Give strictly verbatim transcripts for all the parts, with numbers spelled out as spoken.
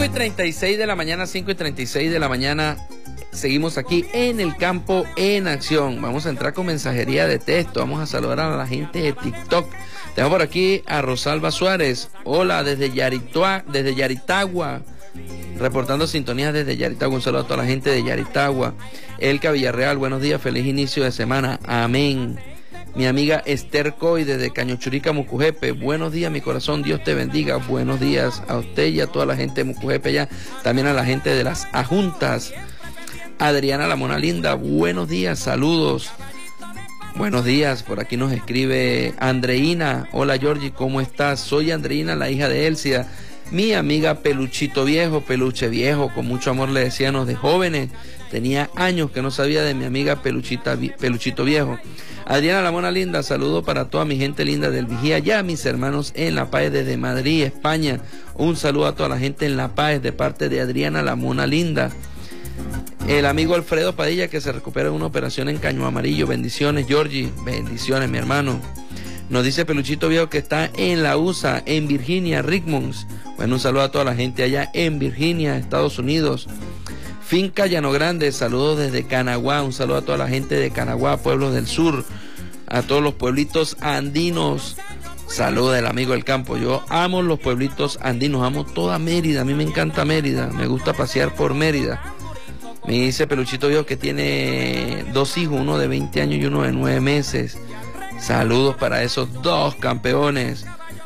cinco y treinta y seis de la mañana, cinco y treinta y seis de la mañana. Seguimos aquí en el campo en acción. Vamos a entrar con mensajería de texto. Vamos a saludar a la gente de TikTok. Tengo por aquí a Rosalba Suárez. Hola, desde Yaritua, desde Yaritagua. Reportando sintonías desde Yaritagua. Un saludo a toda la gente de Yaritagua. Elka Villarreal, buenos días, feliz inicio de semana. Amén. Mi amiga Esther Coy desde Cañochurica, Mucujepe. Buenos días, mi corazón, Dios te bendiga. Buenos días a usted y a toda la gente de Mucujepe allá. También a la gente de las Ajuntas. Adriana La Mona Linda, buenos días, saludos. Buenos días, por aquí nos escribe Andreina. Hola Georgie, ¿cómo estás? Soy Andreina, la hija de Elcia. Mi amiga Peluchito Viejo, Peluche Viejo, con mucho amor le decíamos de jóvenes. Tenía años que no sabía de mi amiga Peluchita, Peluchito Viejo. Adriana La Mona Linda, saludo para toda mi gente linda del Vigía, ya mis hermanos en La Paz desde Madrid, España. Un saludo a toda la gente en La Paz de parte de Adriana La Mona Linda. El amigo Alfredo Padilla, que se recupera de una operación en Caño Amarillo. Bendiciones, Georgie. Bendiciones, mi hermano. Nos dice Peluchito Viejo que está en la U S A, en Virginia, Richmonds. Bueno, un saludo a toda la gente allá en Virginia, Estados Unidos. Finca Llano Grande, saludos desde Canaguá. Un saludo a toda la gente de Canaguá, pueblos del sur. A todos los pueblitos andinos. Saludos del amigo del campo. Yo amo los pueblitos andinos, amo toda Mérida. A mí me encanta Mérida, me gusta pasear por Mérida. Me dice Peluchito Viejo que tiene dos hijos, uno de veinte años y uno de nueve meses. Saludos para esos dos campeones.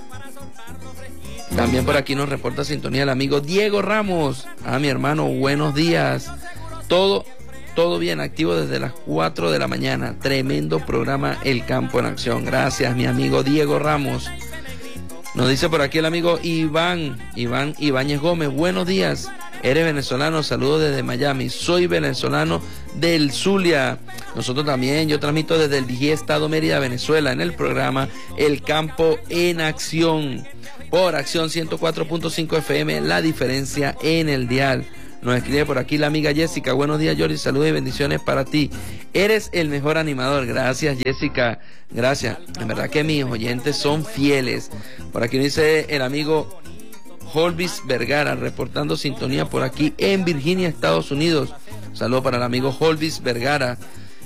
También por aquí nos reporta sintonía el amigo Diego Ramos. Ah, mi hermano, buenos días. Todo, todo bien activo desde las cuatro de la mañana. Tremendo programa El Campo en Acción. Gracias, mi amigo Diego Ramos. Nos dice por aquí el amigo Iván, Iván Ibáñez Gómez. Buenos días. Eres venezolano, saludos desde Miami. Soy venezolano del Zulia. Nosotros también, yo transmito desde el Vigía, Estado Mérida, Venezuela, en el programa El Campo en Acción. Por Acción ciento cuatro punto cinco F M, la diferencia en el dial. Nos escribe por aquí la amiga Jessica. Buenos días, Jordi, saludos y bendiciones para ti. Eres el mejor animador. Gracias, Jessica. Gracias. En verdad que mis oyentes son fieles. Por aquí nos dice el amigo Holvis Vergara, reportando sintonía por aquí en Virginia, Estados Unidos. Un saludo para el amigo Holvis Vergara.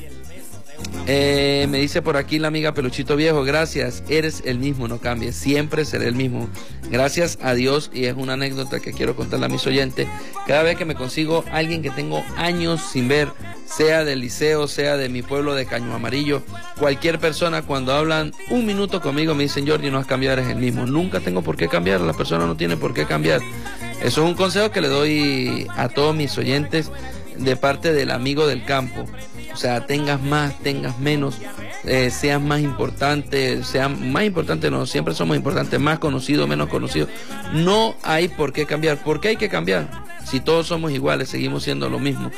Eh, me dice por aquí la amiga Peluchito Viejo, gracias, eres el mismo, no cambies, siempre seré el mismo. Gracias a Dios, y es una anécdota que quiero contarle a mis oyentes. Cada vez que me consigo alguien que tengo años sin ver, sea del liceo, sea de mi pueblo de Caño Amarillo, cualquier persona, cuando hablan un minuto conmigo me dicen, Jordi, no has cambiado, eres el mismo. Nunca tengo por qué cambiar, la persona no tiene por qué cambiar. Eso es un consejo que le doy a todos mis oyentes de parte del amigo del campo. O sea, tengas más, tengas menos, eh, seas más importante, seas más importante, no, siempre somos importantes, más conocido, menos conocido. No hay por qué cambiar. ¿Por qué hay que cambiar? Si todos somos iguales, seguimos siendo lo mismo.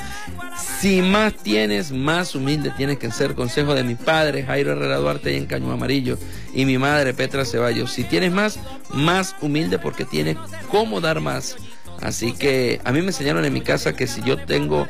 Si más tienes, más humilde tienes que ser. Consejo de mi padre, Jairo Herrera Duarte, en Caño Amarillo, y mi madre, Petra Ceballos. Si tienes más, más humilde porque tienes cómo dar más. Así que a mí me enseñaron en mi casa que si yo tengo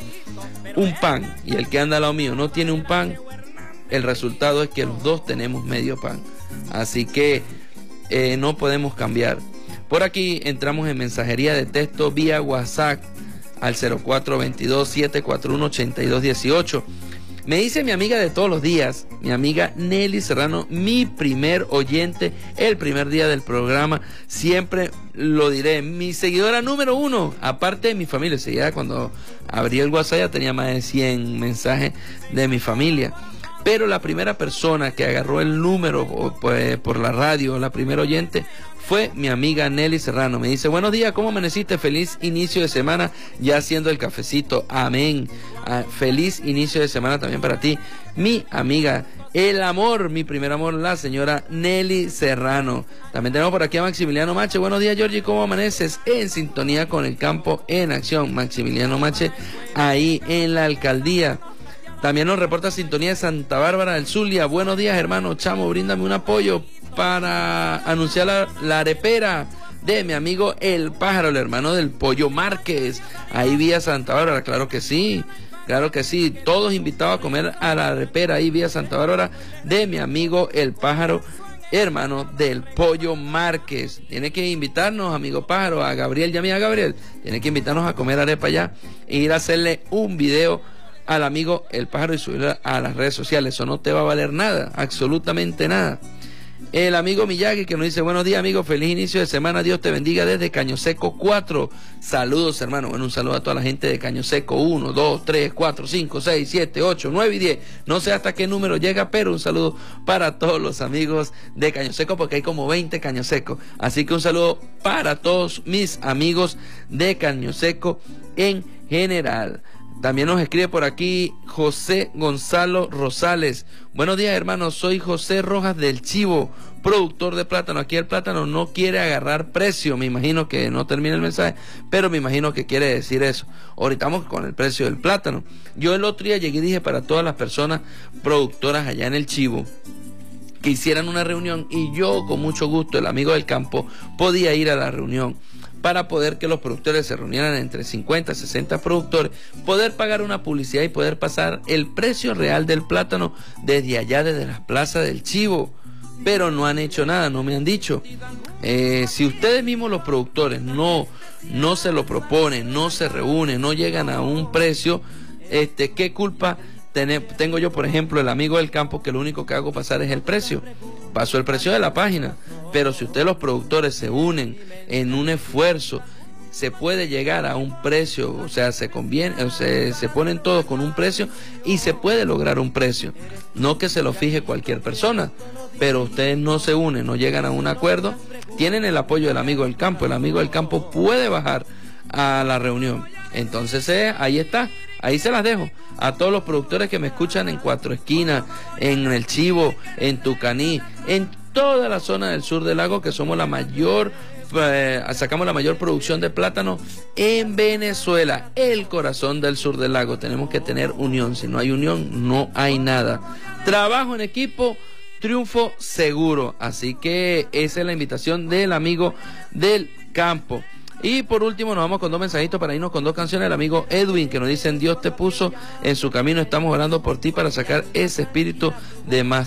un pan y el que anda al lado mío no tiene un pan, el resultado es que los dos tenemos medio pan. Así que eh, no podemos cambiar. Por aquí entramos en mensajería de texto vía WhatsApp al cero cuatro dos dos, siete cuatro uno, ocho dos uno ocho. Me dice mi amiga de todos los días, mi amiga Nelly Serrano, mi primer oyente, el primer día del programa, siempre lo diré, mi seguidora número uno, aparte de mi familia. Seguida cuando abrí el WhatsApp ya tenía más de cien mensajes de mi familia. Pero la primera persona que agarró el número pues, por la radio, la primera oyente, fue mi amiga Nelly Serrano. Me dice, buenos días, ¿cómo amaneciste? Feliz inicio de semana, ya haciendo el cafecito. Amén. Ah, feliz inicio de semana también para ti, mi amiga, el amor, mi primer amor, la señora Nelly Serrano. También tenemos por aquí a Maximiliano Mache. Buenos días, Georgie, ¿cómo amaneces? En sintonía con el campo en acción. Maximiliano Mache, ahí en la alcaldía. También nos reporta sintonía de Santa Bárbara del Zulia. Buenos días, hermano Chamo, bríndame un apoyo para anunciar la, la arepera de mi amigo El Pájaro, el hermano del Pollo Márquez, ahí vía Santa Bárbara. Claro que sí, claro que sí, todos invitados a comer a la arepera ahí vía Santa Bárbara de mi amigo El Pájaro, hermano del Pollo Márquez. Tiene que invitarnos, amigo pájaro, a Gabriel y a mí, a Gabriel. Tiene que invitarnos a comer arepa allá e ir a hacerle un video al amigo El Pájaro y subirlo a las redes sociales. Eso no te va a valer nada, absolutamente nada. El amigo Miyagi que nos dice: buenos días, amigo, feliz inicio de semana, Dios te bendiga desde Caño Seco cuatro. Saludos, hermano. Bueno, un saludo a toda la gente de Caño Seco uno, dos, tres, cuatro, cinco, seis, siete, ocho, nueve y diez. No sé hasta qué número llega, pero un saludo para todos los amigos de Caño Seco, porque hay como veinte Caño Seco. Así que un saludo para todos mis amigos de Caño Seco en general. También nos escribe por aquí José Gonzalo Rosales. Buenos días, hermanos. Soy José Rojas del Chivo, productor de plátano. Aquí el plátano no quiere agarrar precio. Me imagino que no termina el mensaje, pero me imagino que quiere decir eso. Ahorita estamos con el precio del plátano. Yo el otro día llegué y dije para todas las personas productoras allá en el Chivo que hicieran una reunión, y yo con mucho gusto, el amigo del campo, podía ir a la reunión para poder que los productores se reunieran entre cincuenta, sesenta productores, poder pagar una publicidad y poder pasar el precio real del plátano desde allá, desde las plazas del Chivo. Pero no han hecho nada, no me han dicho. Eh, si ustedes mismos los productores no, no se lo proponen, no se reúnen, no llegan a un precio, este, ¿qué culpa tengo yo? Por ejemplo, el amigo del campo, que lo único que hago pasar es el precio. Paso el precio de la página. Pero si ustedes los productores se unen en un esfuerzo, se puede llegar a un precio, o sea, se conviene, o sea, se ponen todos con un precio y se puede lograr un precio. No que se lo fije cualquier persona, pero ustedes no se unen, no llegan a un acuerdo, tienen el apoyo del amigo del campo, el amigo del campo puede bajar a la reunión. Entonces eh, ahí está, ahí se las dejo a todos los productores que me escuchan en Cuatro Esquinas, en El Chivo, en Tucaní, en toda la zona del sur del lago, que somos la mayor, eh, sacamos la mayor producción de plátano en Venezuela, el corazón del sur del lago. Tenemos que tener unión, si no hay unión no hay nada. Trabajo en equipo, triunfo seguro. Así que esa es la invitación del amigo del campo. Y por último nos vamos con dos mensajitos para irnos con dos canciones. El amigo Edwin, que nos dicen: Dios te puso en su camino, estamos orando por ti para sacar ese espíritu de más